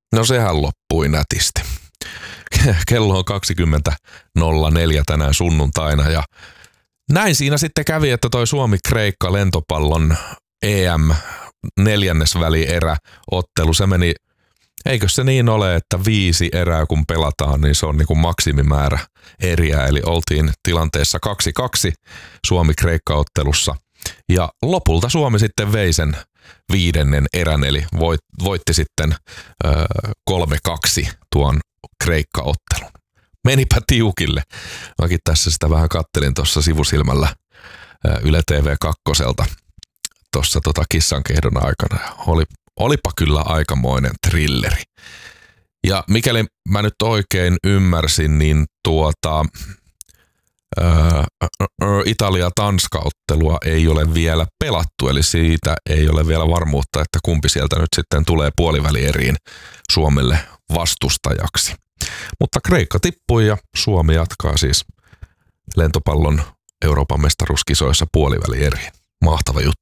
No sehän loppui nätisti. Kello on 20.04 tänään sunnuntaina ja näin siinä sitten kävi, että toi Suomi-Kreikka lentopallon EM neljännesvälieräottelu, se meni, eikö se niin ole, että 5 erää kun pelataan, niin se on niin kuin maksimimäärä eriä, eli oltiin tilanteessa 2-2 Suomi-Kreikka-ottelussa ja lopulta Suomi sitten vei sen 5. erän, eli voitti sitten 3-2 tuon Kreikka-ottelun. Menipä tiukille. Mäkin tässä sitä vähän kattelin tuossa sivusilmällä Yle TV 2 tuossa kissankeihdon aikana. Olipa kyllä aikamoinen thrilleri. Ja mikäli mä nyt oikein ymmärsin, niin Italia-Tanska-ottelua ei ole vielä pelattu, eli siitä ei ole vielä varmuutta, että kumpi sieltä nyt sitten tulee puolivälieriin Suomelle vastustajaksi. Mutta Kreikka tippui ja Suomi jatkaa siis lentopallon Euroopan mestaruuskisoissa puolivälieriin. Mahtava juttu.